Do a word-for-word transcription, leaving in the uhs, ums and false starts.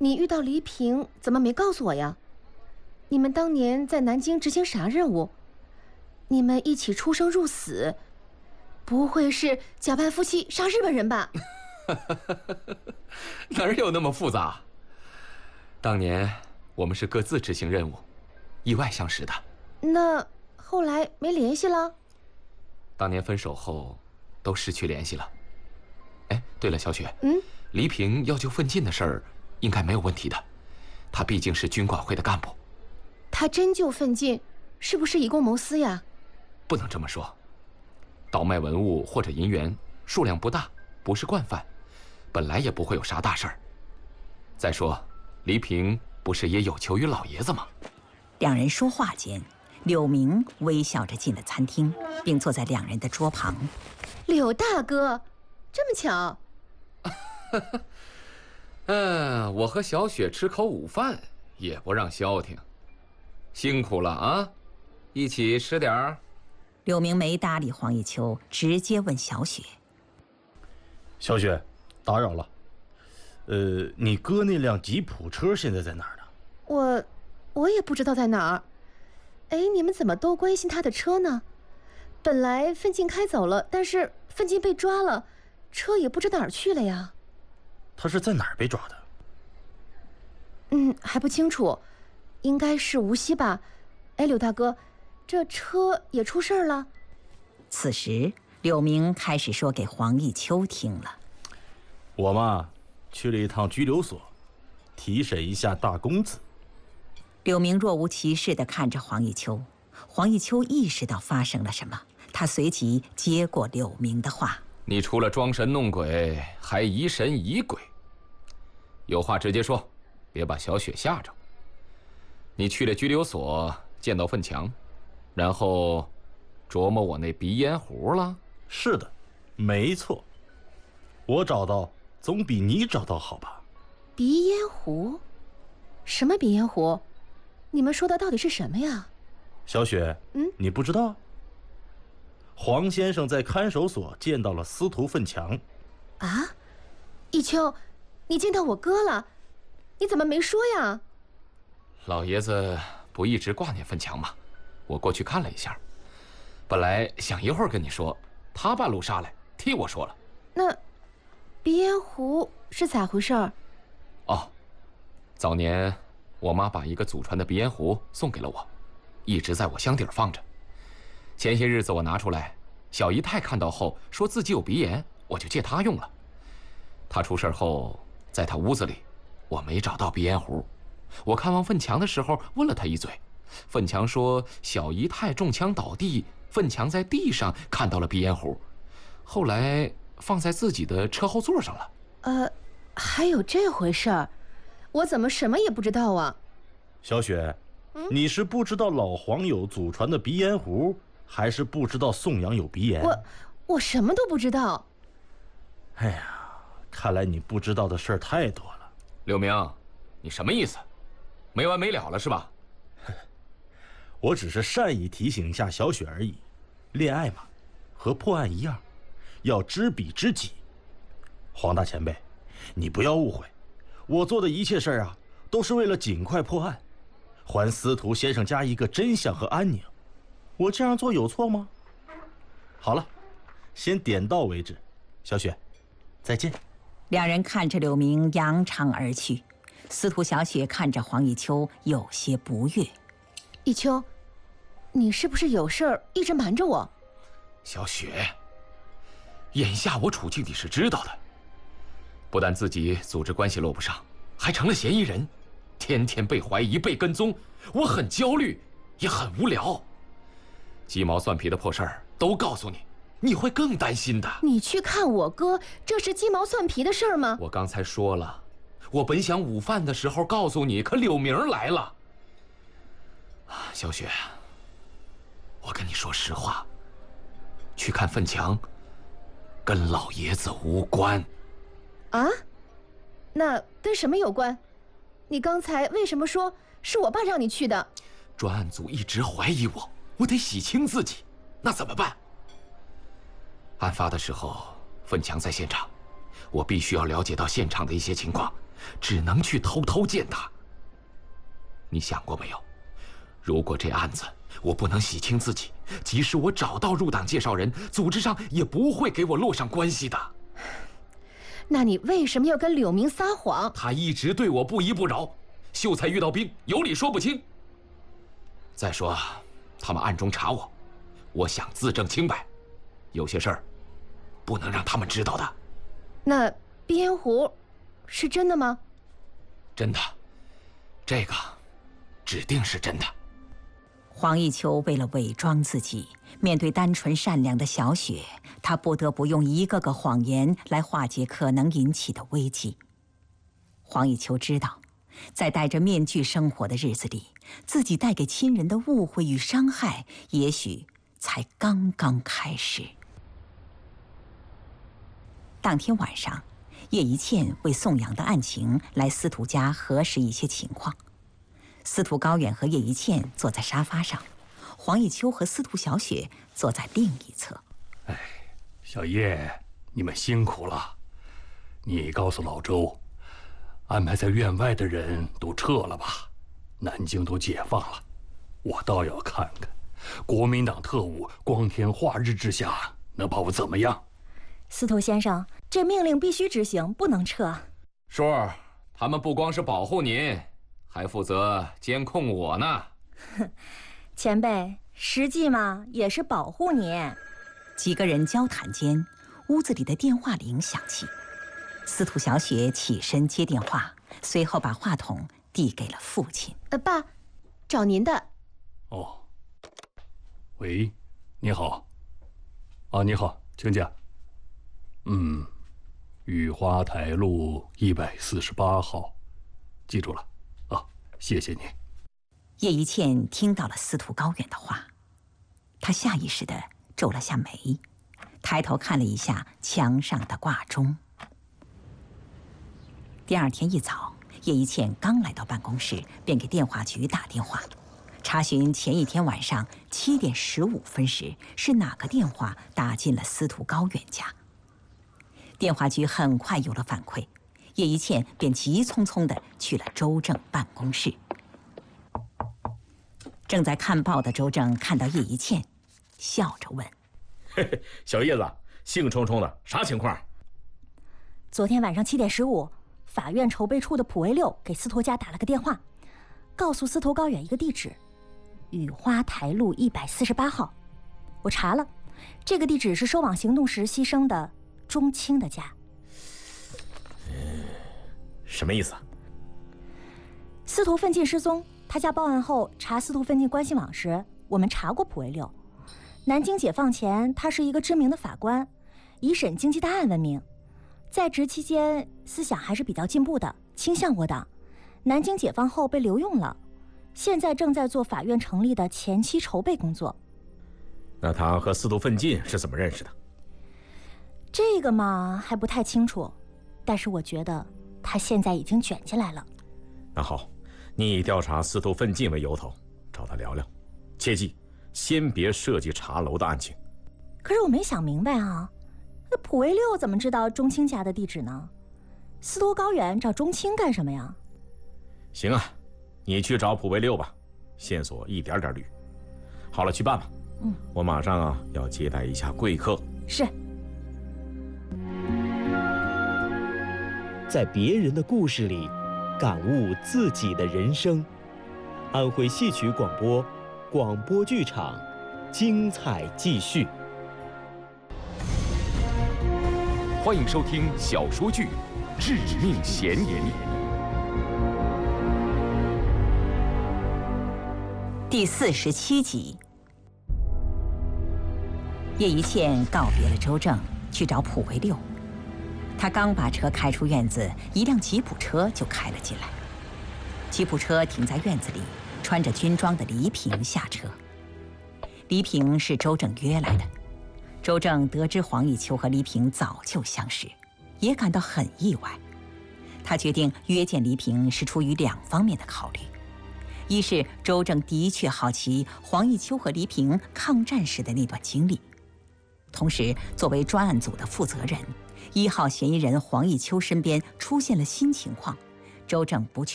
你遇到黎平怎么没告诉我呀？你们当年在南京执行啥任务？你们一起出生入死，不会是假扮夫妻杀日本人吧？ 哪有那么复杂？当年我们是各自执行任务，意外相识的。 那后来没联系了？ 当年分手后，都失去联系了。哎，对了，小雪， 嗯， 黎平要救奋进的事儿，应该没有问题的。他毕竟是军管会的干部。 他真救奋进，是不是以公谋私呀？ 不能这么说。倒卖文物或者银元，数量不大，不是惯犯，本来也不会有啥大事儿。再说，黎平不是也有求于老爷子吗？ 两人说话间，柳明微笑着进了餐厅，并坐在两人的桌旁。 柳大哥，这么巧？ 嗯，我和小雪吃口午饭也不让消停，辛苦了啊！一起吃点儿。 柳明没搭理黄一秋，直接问小雪：“ 小雪，打扰了。呃，你哥那辆吉普车现在在哪儿呢？” 我，我也不知道在哪儿。哎，你们怎么都关心他的车呢？本来奋进开走了，但是奋进被抓了，车也不知哪儿去了呀。 他是在哪儿被抓的？ 嗯，还不清楚，应该是无锡吧。哎，柳大哥，这车也出事儿了。 此时，柳明开始说给黄一秋听了。 我嘛，去了一趟拘留所，提审一下大公子。 柳明若无其事地看着黄一秋，黄一秋意识到发生了什么，他随即接过柳明的话：“ 你除了装神弄鬼，还疑神疑鬼。有话直接说，别把小雪吓着。你去了拘留所，见到奋强，然后琢磨我那鼻烟壶了？”“ 是的，没错。我找到总比你找到好吧？”“ 鼻烟壶？什么鼻烟壶？你们说的到底是什么呀？”“ 小雪， 嗯， 你不知道？黄先生在看守所见到了司徒奋强。”“ 啊，一秋，你见到我哥了？你怎么没说呀？”“ 老爷子不一直挂念奋强吗？我过去看了一下，本来想一会儿跟你说，他半路杀来替我说了。”“ 那鼻烟壶是咋回事儿？”“ 哦，早年我妈把一个祖传的鼻烟壶送给了我，一直在我箱底儿放着。前些日子我拿出来，小姨太看到后说自己有鼻炎，我就借她用了。她出事后，在她屋子里，我没找到鼻烟壶。我看望奋强的时候问了他一嘴，奋强说小姨太中枪倒地，奋强在地上看到了鼻烟壶，后来放在自己的车后座上了。”“ 呃，还有这回事儿？我怎么什么也不知道啊？”“ 小雪，嗯、你是不知道老黄有祖传的鼻烟壶，还是不知道宋阳有鼻炎？”“ 我我什么都不知道。”“ 哎呀，看来你不知道的事儿太多了。”“ 柳明，你什么意思？没完没了了是吧？”“ 我只是善意提醒一下小雪而已。恋爱嘛，和破案一样，要知彼知己。黄大前辈，你不要误会，我做的一切事儿啊，都是为了尽快破案，还司徒先生家一个真相和安宁。我这样做有错吗？好了，先点到为止。小雪，再见。” 两人看着柳明扬长而去，司徒小雪看着黄一秋有些不悦。 “一秋，你是不是有事儿一直瞒着我？”“ 小雪，眼下我处境你是知道的，不但自己组织关系落不上，还成了嫌疑人，天天被怀疑被跟踪，我很焦虑，也很无聊。鸡毛蒜皮的破事儿都告诉你，你会更担心的。”“ 你去看我哥，这是鸡毛蒜皮的事儿吗？”“ 我刚才说了，我本想午饭的时候告诉你，可柳明来了。小雪，我跟你说实话，去看奋强跟老爷子无关。”“ 啊？那跟什么有关？你刚才为什么说是我爸让你去的？”“ 专案组一直怀疑我，我得洗清自己，那怎么办？案发的时候，奋强在现场，我必须要了解到现场的一些情况， 只能去偷偷见他。你想过没有？如果这案子我不能洗清自己，即使我找到入党介绍人，组织上也不会给我落上关系的。 那你为什么要跟柳明撒谎？ 他一直对我不依不饶，秀才遇到兵，有理说不清。再说，他们暗中查我，我想自证清白，有些事儿不能让他们知道的。 那鼻烟壶是真的吗？ 真的，这个指定是真的。 黄奕秋为了伪装自己，面对单纯善良的小雪，他不得不用一个个谎言来化解可能引起的危机。黄奕秋知道，在戴着面具生活的日子里，自己带给亲人的误会与伤害，也许才刚刚开始。当天晚上，叶一茜为宋阳的案情来司徒家核实一些情况。司徒高远和叶一茜坐在沙发上，黄奕秋和司徒小雪坐在另一侧。 哎，小叶，你们辛苦了。你告诉老周，安排在院外的人都撤了吧？南京都解放了，我倒要看看，国民党特务光天化日之下能把我怎么样？ 司徒先生，这命令必须执行，不能撤。 叔，他们不光是保护您，还负责监控我呢。 前辈，实际嘛也是保护你。 几个人交谈间，屋子里的电话铃响起。司徒小雪起身接电话，随后把话筒递给了父亲。 呃，爸，找您的。 哦，喂，你好。啊，你好，请讲。嗯，雨花台路一百四十八号，记住了。啊，谢谢你。 叶一茜听到了司徒高远的话，她下意识地皱了下眉，抬头看了一下墙上的挂钟。第二天一早，叶一茜刚来到办公室，便给电话局打电话，查询前一天晚上七点十五分时是哪个电话打进了司徒高远家。电话局很快有了反馈，叶一茜便急匆匆地去了周正办公室。正在看报的周正看到叶一茜，笑着问：“ 嘿嘿，小叶子，兴冲冲的，啥情况？” 昨天晚上七点十五，法院筹备处的普卫六给司徒家打了个电话，告诉司徒高远一个地址：雨花台路一百四十八号。我查了，这个地址是收网行动时牺牲的钟青的家。 嗯，什么意思啊？ 司徒奋进失踪，他家报案后查司徒奋进关系网时，我们查过普卫六。南京解放前，他是一个知名的法官，以审经济大案闻名。在职期间，思想还是比较进步的，倾向我党。南京解放后被留用了，现在正在做法院成立的前期筹备工作。 那他和司徒奋进是怎么认识的？ 这个嘛，还不太清楚，但是我觉得他现在已经卷进来了。 那好，你以调查司徒奋进为由头，找他聊聊，切记先别涉及茶楼的案情。 可是我没想明白啊，那普卫六怎么知道钟青家的地址呢？司徒高远找钟青干什么呀？ 行啊，你去找普卫六吧，线索一点点捋。好了，去办吧。 嗯， 我马上啊要接待一下贵客。 是。 在别人的故事里，感悟自己的人生。安徽戏曲广播，广播剧场，精彩继续。 欢迎收听小说剧《致命嫌疑》 第四十七集。叶一茜告别了周正，去找普卫六。他刚把车开出院子，一辆吉普车就开了进来。吉普车停在院子里，穿着军装的黎平下车。黎平是周正约来的。周正得知黄奕秋和黎平早就相识，也感到很意外。他决定约见黎平是出于两方面的考虑：一是周正的确好奇黄奕秋和黎平抗战时的那段经历，同时作为专案组的负责人，一号嫌疑人黄奕秋身边出现了新情况， 周正不去。